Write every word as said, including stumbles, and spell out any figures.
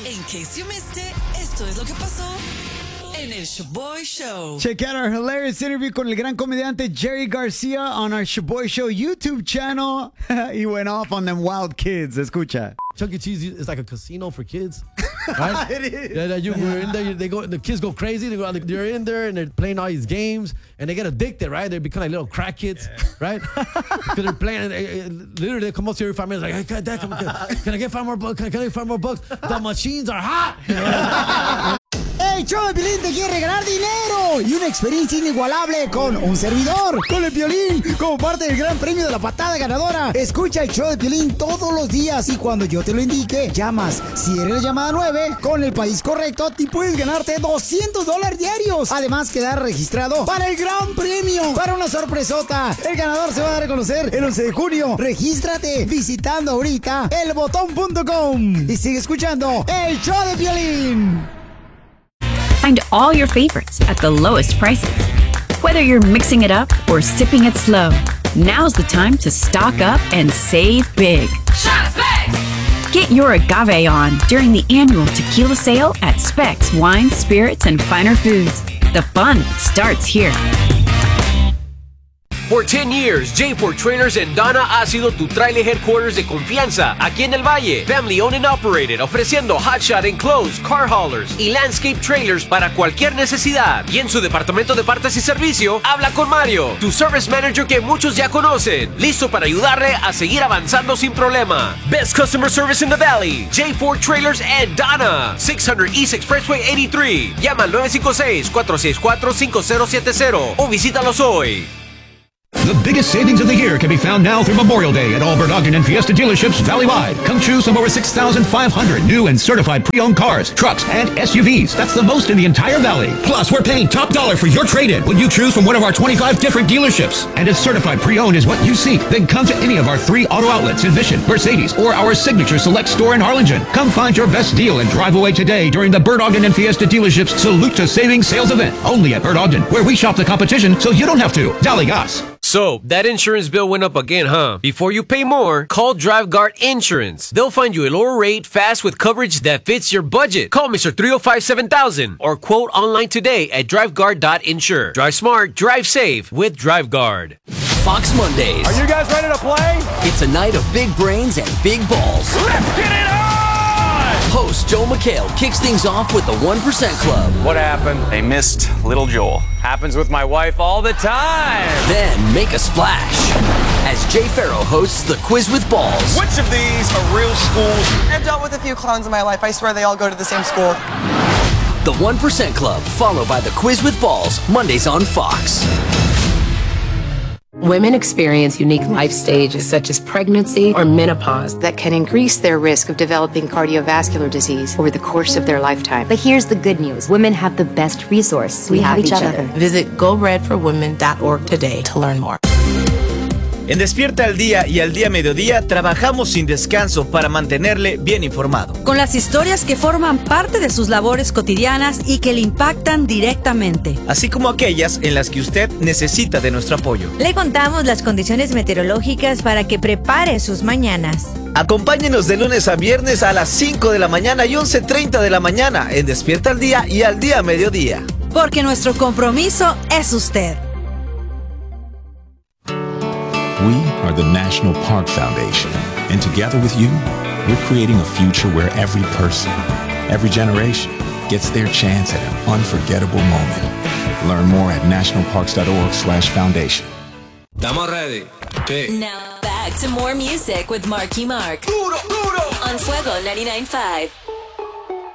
In case you missed it, esto es lo que pasó en el Shaboy Show. Check out our hilarious interview con el gran comediante Jerry Garcia on our Shaboy Show YouTube channel. He went off on them wild kids. Escucha. Chuck E. Cheese is like a casino for kids, right? It is. Yeah, you were in there. They go. The kids go crazy. They go. They're in there and they're playing all these games, and they get addicted, right? They become like little crack kids, yeah. Right? Because they're playing. And they, literally, they come up to you every five minutes, like, "Hey, can, Dad, can, can, can I get five more bucks? Can, can I get five more bucks? The machines are hot." El show de Piolín te quiere regalar dinero y una experiencia inigualable con un servidor, con el Piolín, como parte del gran premio de la patada ganadora. Escucha el show de Piolín todos los días y cuando yo te lo indique, llamas. Si eres la llamada nueve, con el país correcto, te puedes ganarte doscientos dólares diarios. Además, quedar registrado para el gran premio, para una sorpresota. El ganador se va a dar a conocer el once de junio. Regístrate visitando ahorita el botón punto com y sigue escuchando el show de Piolín. Find all your favorites at the lowest prices. Whether you're mixing it up or sipping it slow, now's the time to stock up and save big. Shot Specs! Get your agave on during the annual tequila sale at Specs Wine, Spirits, and Finer Foods. The fun starts here. Por ten years, J four Trailers en Donna ha sido tu trailer headquarters de confianza aquí en el Valle. Family owned and operated, ofreciendo hotshot enclosed, car haulers y landscape trailers para cualquier necesidad. Y en su departamento de partes y servicio, habla con Mario, tu service manager que muchos ya conocen, listo para ayudarle a seguir avanzando sin problema. Best customer service in the Valley, J four Trailers en Donna, six hundred East Expressway eighty-three. Llama al nueve cinco seis, cuatro seis cuatro, cinco cero siete cero o visítalos hoy. The biggest savings of the year can be found now through Memorial Day at all Bert Ogden and Fiesta dealerships valley-wide. Come choose from over six thousand five hundred new and certified pre-owned cars, trucks, and S U Vs. That's the most in the entire valley. Plus, we're paying top dollar for your trade-in when you choose from one of our twenty-five different dealerships. And if certified pre-owned is what you seek, then come to any of our three auto outlets in Mission, Mercedes, or our Signature Select store in Harlingen. Come find your best deal and drive away today during the Bert Ogden and Fiesta dealerships Salute to Savings sales event. Only at Bert Ogden, where we shop the competition so you don't have to. Dale gas. So, that insurance bill went up again, huh? Before you pay more, call DriveGuard Insurance. They'll find you a lower rate fast with coverage that fits your budget. Call Mister three oh five, seven thousand or quote online today at driveguard dot insure. Drive smart, drive safe with DriveGuard. Fox Mondays. Are you guys ready to play? It's a night of big brains and big balls. Let's get it on! Host Joel McHale kicks things off with the one percent Club. What happened? They missed little Joel. Happens with my wife all the time. Then make a splash as Jay Farrow hosts the Quiz with Balls. Which of these are real schools? I've dealt with a few clowns in my life. I swear they all go to the same school. The one percent Club, followed by the Quiz with Balls, Mondays on Fox. Women experience unique life stages such as pregnancy or menopause that can increase their risk of developing cardiovascular disease over the course of their lifetime. But here's the good news. Women have the best resource. We, we have, have each, each other. other. Visit go red for women dot org today to learn more. En Despierta al Día y al Día Mediodía trabajamos sin descanso para mantenerle bien informado. Con las historias que forman parte de sus labores cotidianas y que le impactan directamente. Así como aquellas en las que usted necesita de nuestro apoyo. Le contamos las condiciones meteorológicas para que prepare sus mañanas. Acompáñenos de lunes a viernes a las cinco de la mañana y once treinta de la mañana en Despierta al Día y al Día Mediodía. Porque nuestro compromiso es usted. We are the National Park Foundation, and together with you, we're creating a future where every person, every generation, gets their chance at an unforgettable moment. Learn more at nationalparks.org slash foundation. Estamos ready. Sí. Now back to more music with Marky Mark. Duro, duro. On Fuego ninety-nine point five.